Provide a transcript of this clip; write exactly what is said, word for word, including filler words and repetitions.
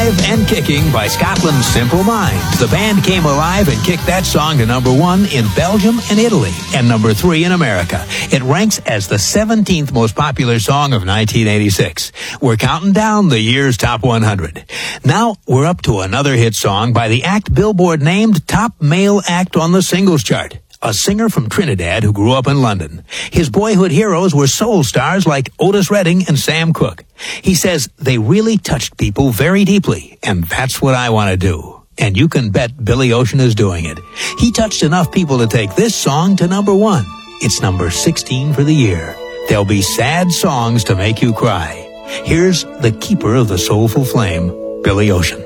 Alive and Kicking by Scotland's Simple Minds. The band came alive and kicked that song to number one in Belgium and Italy, and number three in America. It ranks as the seventeenth most popular song of nineteen eighty-six. We're counting down the year's top one hundred. Now we're up to another hit song by the act Billboard named Top Male Act on the Singles Chart. A singer from Trinidad who grew up in London. His boyhood heroes were soul stars like Otis Redding and Sam Cooke. He says they really touched people very deeply, and that's what I want to do. And you can bet Billy Ocean is doing it. He touched enough people to take this song to number one. It's number sixteen for the year. There'll be sad songs to make you cry. Here's the keeper of the soulful flame, Billy Ocean.